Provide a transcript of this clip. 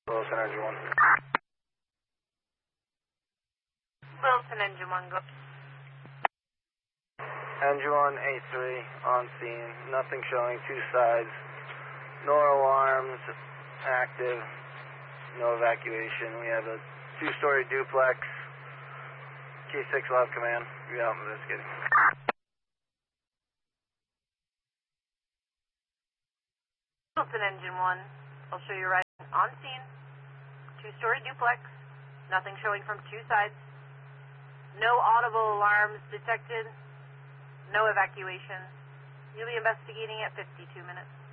Wilson Engine 1. Wilson Engine 1, go. Engine 1, 8-3, on scene. Nothing showing, two sides. No alarms, active. No evacuation. We have a two-story duplex. K6 will have command. Be out investigating. Wilson Engine 1, I'll show you right on scene. Two-story duplex. Nothing showing from two sides. No audible alarms detected. No evacuation. You'll be investigating at 52 minutes.